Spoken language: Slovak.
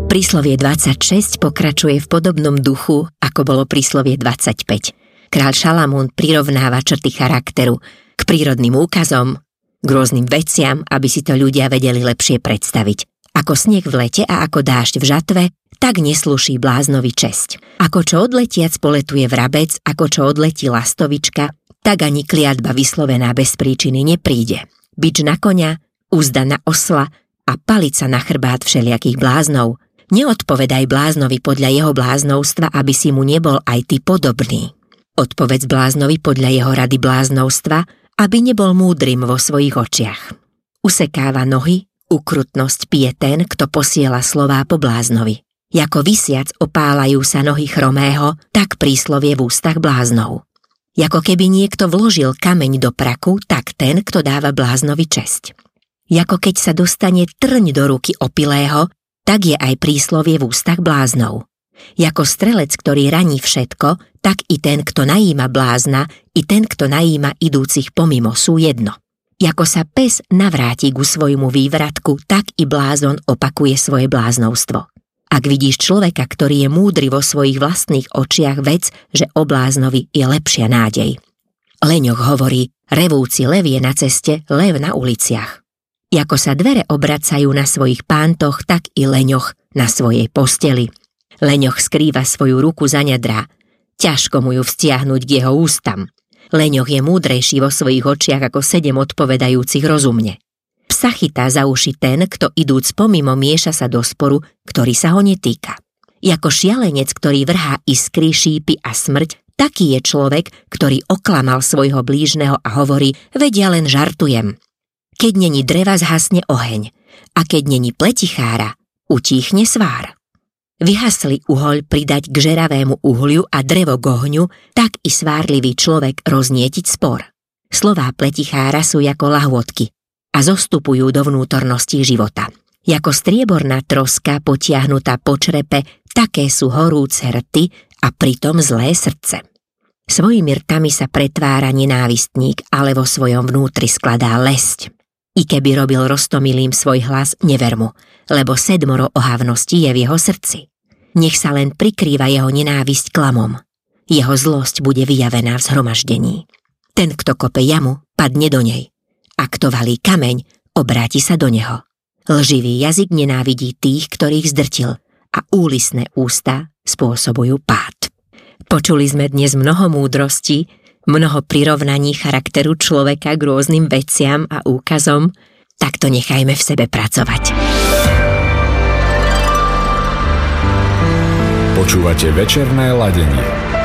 Príslovie 26 pokračuje v podobnom duchu, ako bolo príslovie 25. Kráľ Šalamún prirovnáva črty charakteru k prírodným úkazom, k rôznym veciam, aby si to ľudia vedeli lepšie predstaviť. Ako sneh v lete a ako dážď v žatve, tak neslúší bláznovi česť. Ako čo odletiac poletuje vrabec, ako čo odletí lastovička, tak ani kliatba vyslovená bez príčiny nepríde. Bič na koňa, úzda na osla a palica na chrbát všelijakých bláznov. Neodpovedaj bláznovi podľa jeho bláznovstva, aby si mu nebol aj ty podobný. Odpovedz bláznovi podľa jeho rady bláznovstva, aby nebol múdrym vo svojich očiach. Usekáva nohy, ukrutnosť pije ten, kto posiela slová po bláznovi. Jako visiac opálajú sa nohy chromého, tak príslovie v ústach bláznov. Jako keby niekto vložil kameň do praku, tak ten, kto dáva bláznovi česť. Jako keď sa dostane trň do ruky opilého, tak je aj príslovie v ústach bláznov. Jako strelec, ktorý raní všetko, tak i ten, kto najíma blázna, i ten, kto najíma idúcich pomimo, sú jedno. Jako sa pes navráti ku svojmu vývratku, tak i blázon opakuje svoje bláznovstvo. Ak vidíš človeka, ktorý je múdry vo svojich vlastných očiach, vec, že o bláznovi je lepšia nádej. Leňoch hovorí, revúci lev je na ceste, lev na uliciach. Jako sa dvere obracajú na svojich pántoch, tak i leňoch na svojej posteli. Leňoch skrýva svoju ruku za ňadrá, ťažko mu ju vztiahnuť k jeho ústam. Leňoch je múdrejší vo svojich očiach ako 7 odpovedajúcich rozumne. Psa chytá za uši ten, kto idúc pomimo mieša sa do sporu, ktorý sa ho netýka. Jako šialenec, ktorý vrhá iskry, šípy a smrť, taký je človek, ktorý oklamal svojho blížneho a hovorí, veď ja len žartujem. Keď není dreva, zhasne oheň, a keď není pletichára, utíchne svár. Vyhasli uhoľ pridať k žeravému uhliu a drevo k ohňu, tak i svárlivý človek roznietiť spor. Slová pletichára sú ako lahôdky a zostupujú do vnútorností života. Jako strieborná troska potiahnutá po črepe, také sú horúce rty a pritom zlé srdce. Svojimi rtami sa pretvára nenávistník, ale vo svojom vnútri skladá lesť. I keby robil roztomilým svoj hlas, never mu, lebo 7 ohavností je v jeho srdci. Nech sa len prikrýva jeho nenávisť klamom. Jeho zlosť bude vyjavená v zhromaždení. Ten, kto kope jamu, padne do nej. A kto valí kameň, obráti sa do neho. Lživý jazyk nenávidí tých, ktorých zdrtil, a úlisné ústa spôsobujú pád. Počuli sme dnes mnoho múdrostí, mnoho prirovnaní charakteru človeka k rôznym veciam a úkazom, tak to nechajme v sebe pracovať. Počúvate večerné ladenie.